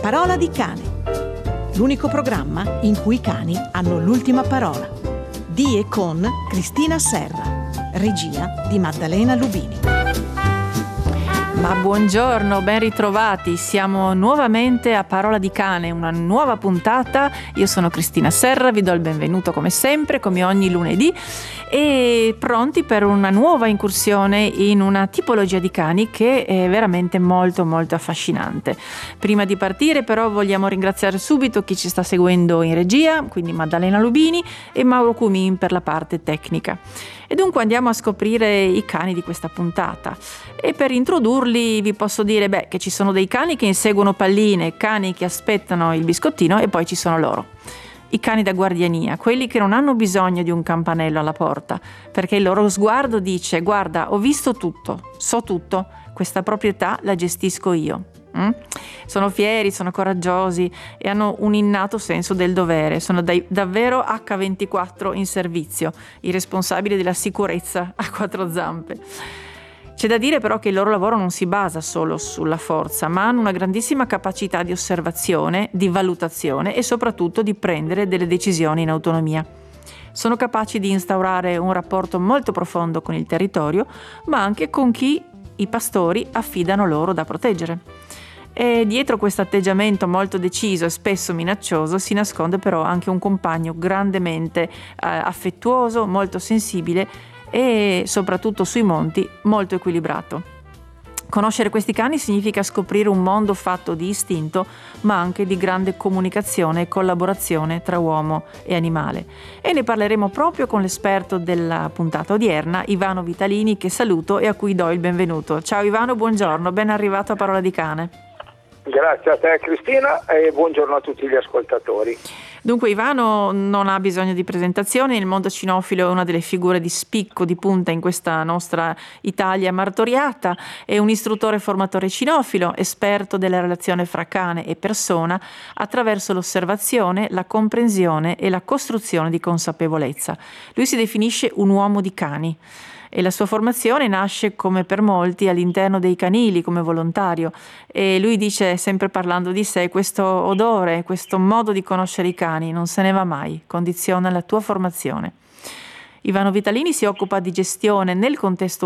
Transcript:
Parola di cane, l'unico programma in cui i cani hanno l'ultima parola. Di e con Cristina Serra, regia di Maddalena Lubini. Ma buongiorno, ben ritrovati. Siamo nuovamente a Parola di Cane, una nuova puntata. Io sono Cristina Serra, vi do il benvenuto come sempre, come ogni lunedì, e pronti per una nuova incursione in una tipologia di cani che è veramente molto molto affascinante. Prima di partire però vogliamo ringraziare subito chi ci sta seguendo in regia, quindi Maddalena Lubini e Mauro Cumin per la parte tecnica. E dunque andiamo a scoprire i cani di questa puntata. E per introdurli vi posso dire che ci sono dei cani che inseguono palline, cani che aspettano il biscottino e poi ci sono loro. I cani da guardiania, quelli che non hanno bisogno di un campanello alla porta, perché il loro sguardo dice: guarda, ho visto tutto, so tutto, questa proprietà la gestisco io. Sono fieri, sono coraggiosi e hanno un innato senso del dovere, sono davvero H24 in servizio, i responsabili della sicurezza a quattro zampe. C'è da dire però che il loro lavoro non si basa solo sulla forza, ma hanno una grandissima capacità di osservazione, di valutazione e soprattutto di prendere delle decisioni in autonomia. Sono capaci di instaurare un rapporto molto profondo con il territorio, ma anche con chi i pastori affidano loro da proteggere. E dietro questo atteggiamento molto deciso e spesso minaccioso si nasconde però anche un compagno grandemente affettuoso, molto sensibile e soprattutto sui monti molto equilibrato. Conoscere questi cani significa scoprire un mondo fatto di istinto, ma anche di grande comunicazione e collaborazione tra uomo e animale. E ne parleremo proprio con l'esperto della puntata odierna, Ivano Vitalini, che saluto e a cui do il benvenuto. Ciao Ivano, buongiorno, ben arrivato a Parola di Cane. Grazie a te Cristina e buongiorno a tutti gli ascoltatori. Dunque Ivano non ha bisogno di presentazioni, il mondo cinofilo è una delle figure di spicco, di punta in questa nostra Italia martoriata, è un istruttore e formatore cinofilo, esperto della relazione fra cane e persona attraverso l'osservazione, la comprensione e la costruzione di consapevolezza. Lui si definisce un uomo di cani. E la sua formazione nasce, come per molti, all'interno dei canili come volontario, e lui dice, sempre parlando di sé, questo odore, questo modo di conoscere i cani non se ne va mai, condiziona la tua formazione. Ivano Vitalini si occupa di gestione nel contesto